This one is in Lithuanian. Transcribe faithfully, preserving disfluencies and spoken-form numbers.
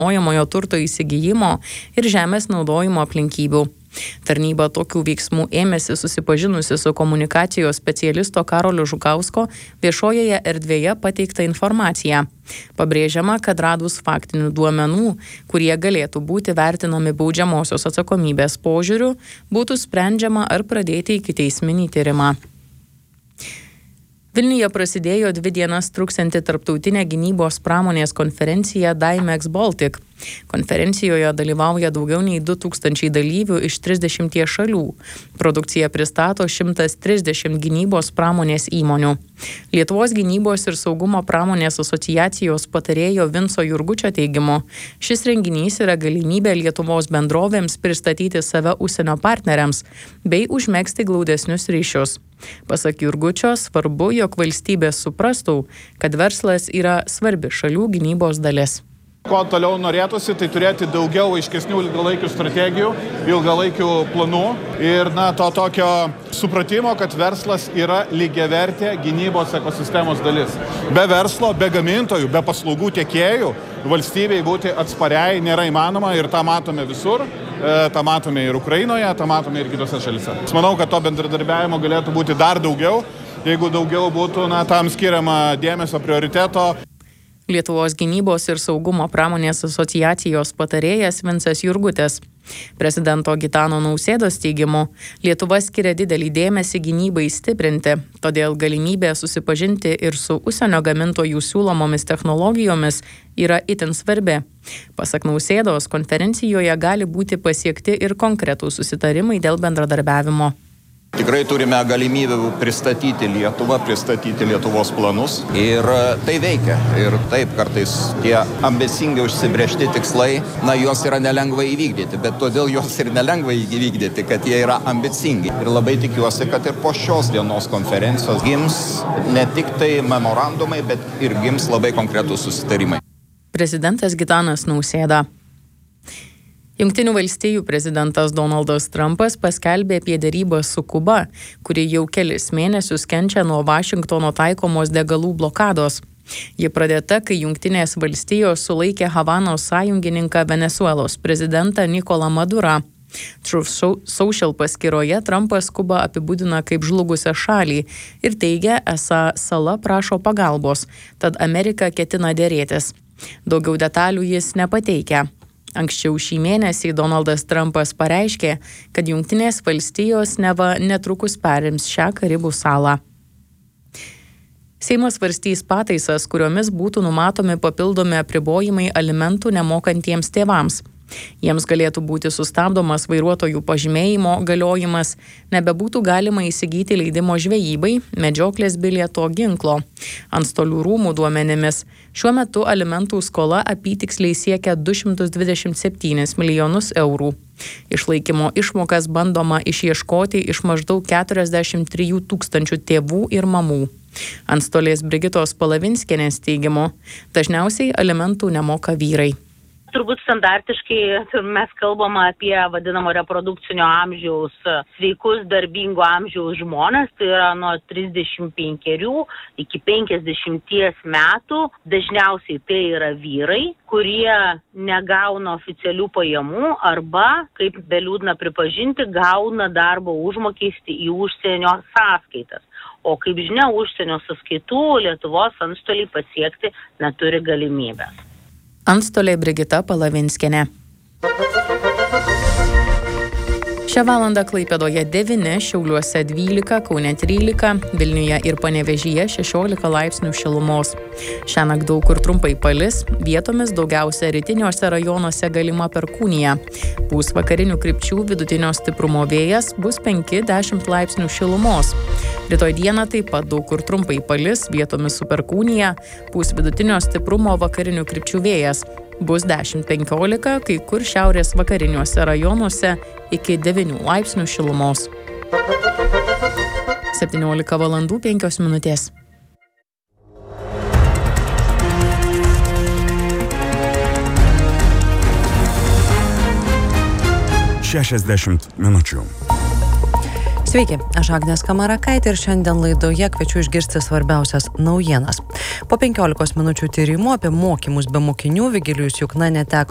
nekilnojamojo turto įsigijimo ir žemės naudojimo aplinkybių. Tarnyba tokių veiksmų ėmėsi susipažinusi su komunikacijos specialisto Karolio Žukausko viešojoje erdvėje pateiktą informaciją. Pabrėžiama, kad radus faktinių duomenų, kurie galėtų būti vertinami baudžiamosios atsakomybės požiūriu, būtų sprendžiama ar pradėti ikiteisminį tyrimą. Vilniuje prasidėjo dvi dienas truksianti tarptautinė gynybos pramonės konferencija Dymex Baltic. Konferencijoje dalyvauja daugiau nei du tūkstančiai dalyvių iš trisdešimties šalių. Produkciją pristato šimtas trisdešimt gynybos pramonės įmonių. Lietuvos gynybos ir saugumo pramonės asociacijos patarėjo Vinco Jurgučio teigimu, šis renginys yra galimybė Lietuvos bendrovėms pristatyti save užsienio partneriams bei užmegzti glaudesnius ryšius. Pasak Jurgučio, svarbu, jog valstybės suprastų, kad verslas yra svarbi šalių gynybos dalis. Ko toliau norėtųsi, tai turėti daugiau aiškesnių ilgalaikių strategijų, ilgalaikių planų ir na, to tokio supratimo, kad verslas yra lygiavertė gynybos ekosistemos dalis. Be verslo, be gamintojų, be paslaugų tiekėjų valstybei būti atspariai nėra įmanoma ir tą matome visur. tą matome ir Ukrainoje, tą matome ir kitose šalyse. Aš manau, kad to bendradarbiavimo galėtų būti dar daugiau, jeigu daugiau būtų na, tam skiriama dėmesio prioriteto. Lietuvos gynybos ir saugumo pramonės asociacijos patarėjas Vincas Jurgutis. Prezidento Gitano Nausėdos teigimu, Lietuva skiria didelį dėmesį gynybai stiprinti, todėl galimybė susipažinti ir su užsienio gamintojų siūlomomis technologijomis yra itin svarbi. Pasak Nausėdos, konferencijoje gali būti pasiekti ir konkretūs susitarimai dėl bendradarbiavimo. Tikrai turime galimybę pristatyti Lietuvą, pristatyti Lietuvos planus ir tai veikia. Ir taip kartais tie ambicingai užsibrėžti tikslai, na, juos yra nelengva įvykdyti, bet todėl juos ir nelengva įvykdyti, kad jie yra ambicingi. Ir labai tikiuosi, kad ir po šios dienos konferencijos gims ne tik tai memorandumai, bet ir gims labai konkretūs susitarimai. Prezidentas Gitanas Nausėda. Jungtinių valstijų prezidentas Donaldas Trumpas paskelbė apie derybas su Kuba, kuri jau kelis mėnesius kenčia nuo Vašingtono taikomos degalų blokados. Ji pradėta, kai Jungtinės valstijos sulaikė Havanos sąjungininką Venesuelos prezidentą Nikolą Madurą. Truth Social paskyroje Trumpas Kubą apibūdina kaip žlugusią šalį ir teigia, esą sala prašo pagalbos, tad Amerika ketina derėtis. Daugiau detalių jis nepateikia. Anksčiau šį mėnesį Donaldas Trumpas pareiškė, kad Jungtinės valstijos neva netrukus perims šią Karibų salą. Seimas svarstys pataisas, kuriomis būtų numatomi papildomi apribojimai alimentų nemokantiems tėvams. Jiems galėtų būti sustabdomas vairuotojų pažymėjimo galiojimas, nebebūtų galima įsigyti leidimo žvejybai, medžioklės bilieto, ginklo. Antstolių rūmų duomenimis šiuo metu alimentų skola apytiksliai siekia du šimtus dvidešimt septynis milijonus eurų. Išlaikymo išmokas bandoma išieškoti iš maždaug keturiasdešimt trijų tūkstančių tėvų ir mamų. Antstolės Brigitos Palavinskienės teigimu, dažniausiai alimentų nemoka vyrai. Turbūt standartiškai mes kalbam apie vadinamo reprodukcinio amžiaus sveikus darbingo amžiaus žmonės, tai yra nuo trisdešimt penkerių iki penkiasdešimties metų. Dažniausiai tai yra vyrai, kurie negauna oficialių pajamų arba, kaip beliūdna pripažinti, gauna darbo užmokestį į užsienio sąskaitas. O kaip žinia, užsienio sąskaitų Lietuvos antstoliai pasiekti neturi galimybės. Antstolė Brigita Palavinskienė. Šią valandą Klaipėdoje devyni, Šiauliuose dvylika, Kaune trylika, Vilniuje ir Panevėžyje šešiolika laipsnių šilumos. Šiąnakt daug kur trumpai palis, vietomis daugiausia rytiniuose rajonuose galima perkūnija. Pūs vakarinių krypčių vidutinio stiprumo vėjas, bus penki dešimt laipsnių šilumos. Rytoj dieną taip pat daug kur trumpai palis, vietomis su perkūnija, pūs vidutinio stiprumo vakarinių krypčių vėjas. Bus dešimt penkiolika, kai kur šiaurės vakariniuose rajonuose iki devynių laipsnių šilumos. septyniolika valandų penkios minutės. šešiasdešimt minučių. Sveiki, aš Agnė Skamarakaitė ir šiandien laidoje kviečiu išgirsti svarbiausias naujienas. Po penkiolikos minučių tyrimų apie mokymus be mokinių Vigilijus Jukna neteko